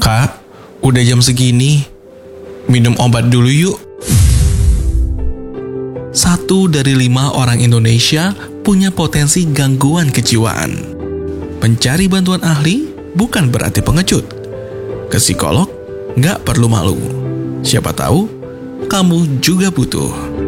Kak, udah jam segini. Minum obat dulu yuk. 1 dari 5 orang Indonesia punya potensi gangguan kejiwaan. Mencari bantuan ahli bukan berarti pengecut. Ke psikolog nggak perlu malu. Siapa tahu kamu juga butuh.